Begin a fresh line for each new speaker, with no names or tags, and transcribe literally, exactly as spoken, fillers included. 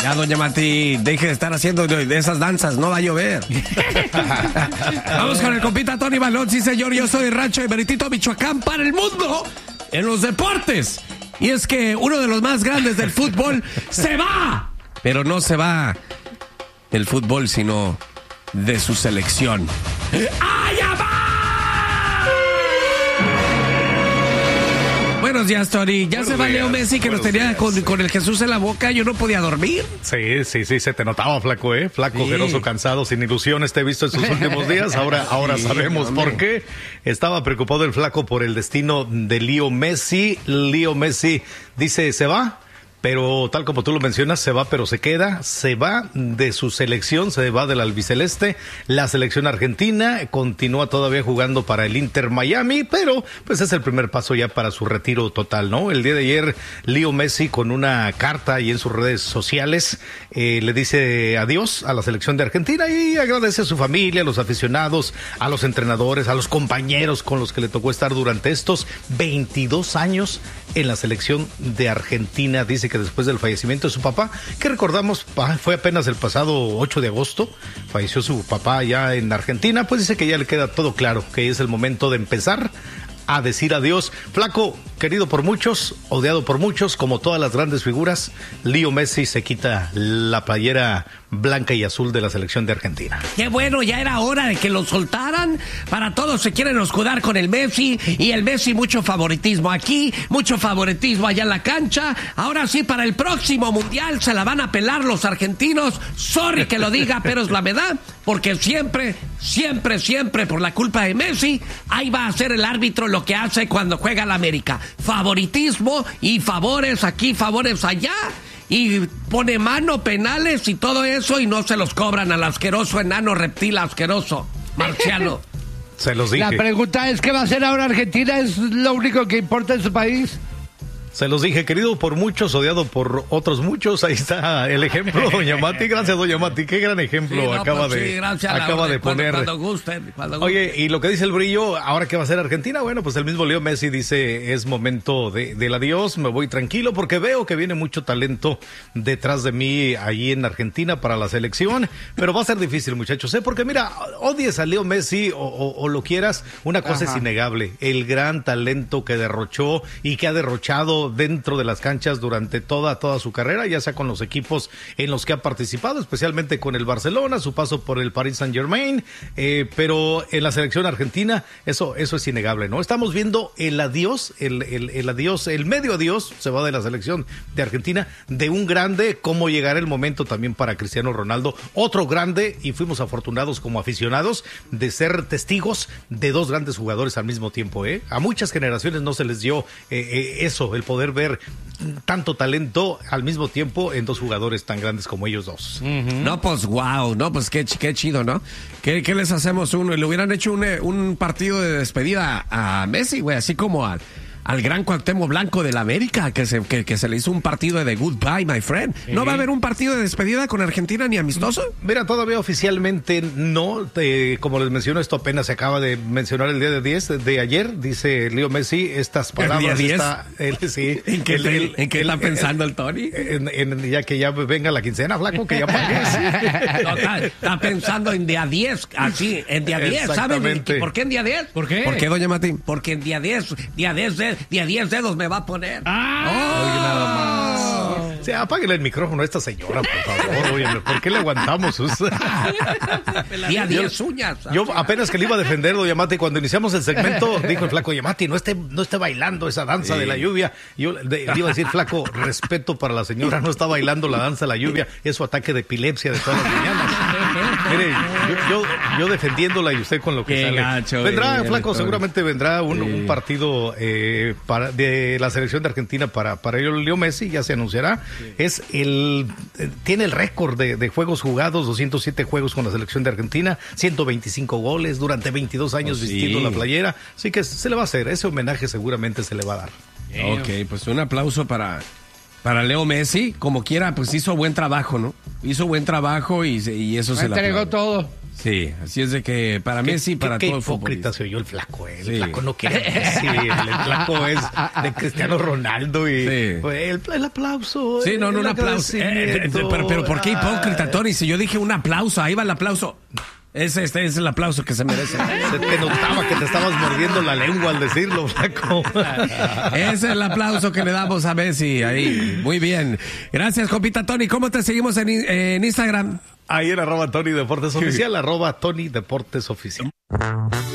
Ya, doña Mati, deje de estar haciendo de, de esas danzas, no va a llover. Vamos con el compita Tony Balón, sí señor, yo soy Rancho de Meritito, Michoacán, para el mundo, en los deportes. Y es que uno de los más grandes del fútbol se va, pero no se va del fútbol, sino de su selección. ¡Allá va! Buenos días, Tony. Ya Buenos se va días. Leo Messi, que Buenos nos tenía con, con el Jesús en la boca. Yo no podía dormir.
Sí, sí, sí, se te notaba, flaco, ¿eh? Flaco, sí. Ojeroso, cansado, sin ilusiones, te he visto en sus últimos días. Ahora, ahora sí, sabemos hombre. por qué. Estaba preocupado el flaco por el destino de Leo Messi. Leo Messi dice, ¿se va? Pero tal como tú lo mencionas, se va pero se queda, se va de su selección, se va del albiceleste, la selección argentina continúa todavía jugando para el Inter Miami, pero pues es el primer paso ya para su retiro total, ¿no? El día de ayer, Leo Messi con una carta y en sus redes sociales eh, le dice adiós a la selección de Argentina y agradece a su familia, a los aficionados, a los entrenadores, a los compañeros con los que le tocó estar durante estos veintidós años en la selección de Argentina. Dice que después del fallecimiento de su papá, que recordamos fue apenas el pasado ocho de agosto, falleció su papá allá en Argentina, pues dice que ya le queda todo claro, que es el momento de empezar a decir adiós. Flaco, querido por muchos, odiado por muchos, como todas las grandes figuras, Leo Messi se quita la playera blanca y azul de la selección de Argentina.
Qué bueno, ya era hora de que lo soltaran. Para todos se quieren escudar con el Messi, y el Messi mucho favoritismo aquí, mucho favoritismo allá en la cancha. Ahora sí, para el próximo mundial se la van a pelar los argentinos. Sorry que lo diga, pero es la verdad, porque siempre, siempre, siempre por la culpa de Messi, ahí va a ser el árbitro lo que hace cuando juega la América. Favoritismo y favores aquí, favores allá. Y pone mano, penales y todo eso, y no se los cobran al asqueroso enano reptil asqueroso marciano.
Se los dije.
La pregunta es, ¿qué va a hacer ahora Argentina? ¿Es lo único que importa en su país?
Se los dije, querido por muchos, odiado por otros muchos. Ahí está el ejemplo, doña Mati. Gracias, doña Mati. Qué gran ejemplo sí, no, acaba, pues, de, sí, gracias, acaba Laura, de poner.
Cuando, cuando gusten, cuando gusten.
Oye, y lo que dice el Brillo, ¿ahora qué va a hacer Argentina? Bueno, pues el mismo Leo Messi dice, es momento de, del adiós, me voy tranquilo porque veo que viene mucho talento detrás de mí allí en Argentina para la selección. Pero va a ser difícil, muchachos, ¿eh? Porque mira, odies a Leo Messi o, o, o lo quieras, una cosa Ajá. es innegable. El gran talento que derrochó y que ha derrochado dentro de las canchas durante toda, toda su carrera, ya sea con los equipos en los que ha participado, especialmente con el Barcelona, su paso por el Paris Saint-Germain, eh, pero en la selección argentina, eso, eso es innegable, ¿no? Estamos viendo el adiós, el, el, el adiós, el medio adiós, se va de la selección de Argentina, de un grande, cómo llegará el momento también para Cristiano Ronaldo, otro grande, y fuimos afortunados como aficionados de ser testigos de dos grandes jugadores al mismo tiempo, ¿eh? A muchas generaciones no se les dio eh, eh, eso, el poder ver tanto talento al mismo tiempo en dos jugadores tan grandes como ellos dos.
Uh-huh. No, pues wow, no, pues qué, qué chido, ¿no? ¿Qué, qué les hacemos uno? Le hubieran hecho un, un partido de despedida a Messi, güey, así como al, al gran Cuauhtémoc Blanco de la América, que se, que, que se le hizo un partido de goodbye, my friend. ¿No va a haber un partido de despedida con Argentina ni amistoso?
Mira, todavía oficialmente no. Eh, como les menciono, esto apenas se acaba de mencionar el día de diez de ayer. Dice Leo Messi estas palabras.
¿El día
está, él, sí,
¿En qué,
el, el,
¿en qué
el,
está pensando el, el Tony?
En, en, ya que ya venga la quincena, flaco, que ya pagues.
No, está, está pensando en día diez, así, en día diez, ¿saben? ¿Y por qué en día diez?
¿Por qué?
¿Por qué, doña Mati? Porque en día diez, día diez, día diez dedos me va a poner.
¡Ah!
Oh. Oye, nada más. Sí, apáguele el micrófono a esta señora, por favor. Oye, ¿por qué le aguantamos?
Día diez uñas.
Yo apenas que le iba a defender, doña Mati, cuando iniciamos el segmento, dijo el flaco, oye, Mati, no esté, no esté bailando esa danza sí. de la lluvia. Yo le iba a decir, flaco, respeto para la señora, no está bailando la danza de la lluvia, es su ataque de epilepsia de todas las mañanas. Mire, yo, yo, yo defendiéndola y usted con lo que
qué
sale.
Gacho,
vendrá,
eh,
flaco, seguramente vendrá un,
sí.
un partido eh, para, de la selección de Argentina para, para ello, Leo Messi, ya se anunciará. Sí. Es el, eh, tiene el récord de, de juegos jugados, doscientos siete juegos con la selección de Argentina, ciento veinticinco goles durante veintidós años oh, sí. vistiendo la playera. Así que se le va a hacer, ese homenaje seguramente se le va a dar.
Ok, pues un aplauso para... Para Leo Messi, como quiera, pues hizo buen trabajo, ¿no? Hizo buen trabajo y, y eso
me
se le
entregó todo.
Sí, así es de que para Messi, para
qué
todo el
hipócrita se oyó el flaco, eh. El
sí.
flaco no quiere Messi, el, el flaco es de Cristiano Ronaldo y
sí.
pues, el, el aplauso.
Sí, no, no,
el
un aplauso. Eh, eh, pero, pero ¿por qué hipócrita, Tony? Si yo dije un aplauso, ahí va el aplauso. Ese, este es el aplauso que se merece.
Se te notaba que te estabas mordiendo la lengua al decirlo, flaco.
Ese es el aplauso que le damos a Messi. Ahí, muy bien. Gracias, compita Tony. ¿Cómo te seguimos en, en Instagram?
Ahí en arroba Tony Deportes Oficial, arroba Tony Deportes Oficial.